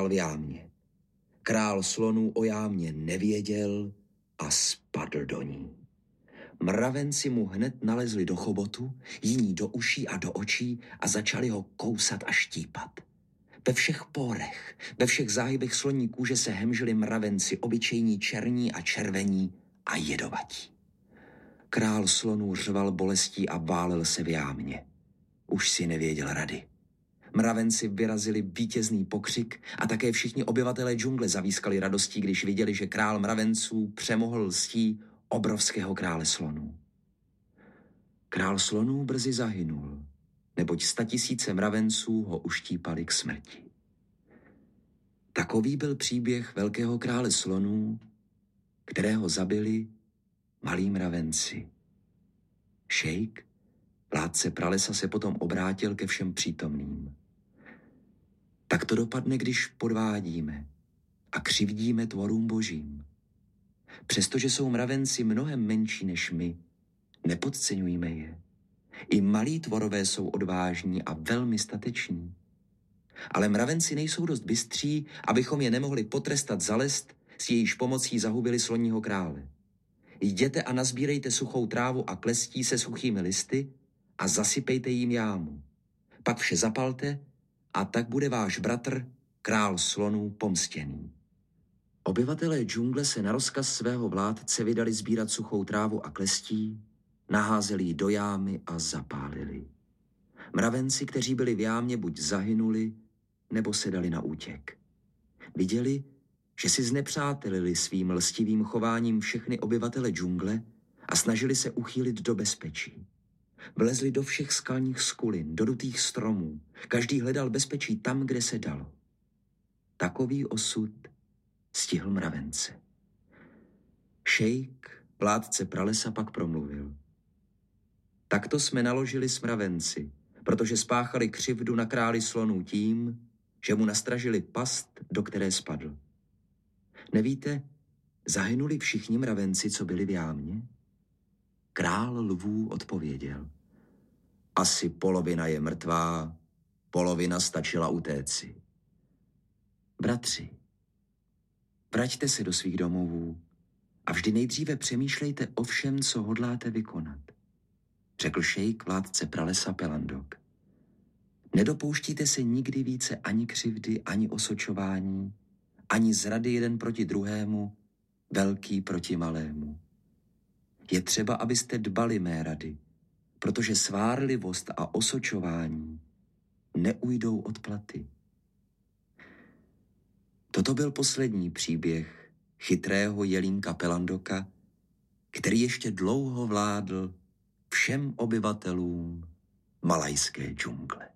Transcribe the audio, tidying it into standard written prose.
stál v jámě. Král slonů o jámě nevěděl a spadl do ní. Mravenci mu hned nalezli do chobotu, jiní do uší a do očí a začali ho kousat a štípat. Ve všech pórech, ve všech záhybech sloní kůže se hemžili mravenci, obyčejní černí a červení a jedovatí. Král slonů řval bolestí a válel se v jámě. Už si nevěděl rady. Mravenci vyrazili vítězný pokřik a také všichni obyvatelé džungle zavískali radostí, když viděli, že král mravenců přemohl lstí obrovského krále slonů. Král slonů brzy zahynul, neboť 100 000 mravenců ho uštípali k smrti. Takový byl příběh velkého krále slonů, kterého zabili malí mravenci. Šejk, vládce pralesa, se potom obrátil ke všem přítomným. Tak to dopadne, když podvádíme a křivdíme tvorům božím. Přestože jsou mravenci mnohem menší než my, nepodceňujme je. I malí tvorové jsou odvážní a velmi stateční. Ale mravenci nejsou dost bystří, abychom je nemohli potrestat za lest, s jejíž pomocí zahubili sloního krále. Jděte a nazbírejte suchou trávu a klestí se suchými listy a zasypejte jim jámu. Pak vše zapalte a tak bude váš bratr, král slonů, pomstěný. Obyvatelé džungle se na rozkaz svého vládce vydali sbírat suchou trávu a klestí, naházeli ji do jámy a zapálili. Mravenci, kteří byli v jámě, buď zahynuli, nebo se dali na útěk. Viděli, že si znepřátelili svým lstivým chováním všechny obyvatele džungle a snažili se uchýlit do bezpečí. Vlezli do všech skalních skulin, do dutých stromů. Každý hledal bezpečí tam, kde se dalo. Takový osud stihl mravence. Šejk, vládce pralesa, pak promluvil. Takto jsme naložili s mravenci, protože spáchali křivdu na králi slonů tím, že mu nastražili past, do které spadl. Nevíte, zahynuli všichni mravenci, co byli v jámě? Král lvů odpověděl. Asi polovina je mrtvá, polovina stačila utéci. Bratři, vraťte se do svých domovů a vždy nejdříve přemýšlejte o všem, co hodláte vykonat, řekl šejk, vládce pralesa Pelandok. Nedopouštíte se nikdy více ani křivdy, ani osočování, ani zrady jeden proti druhému, velký proti malému. Je třeba, abyste dbali mé rady, protože svárlivost a osočování neujdou od platy. Toto byl poslední příběh chytrého jelínka Pelandoka, který ještě dlouho vládl všem obyvatelům malajské džungle.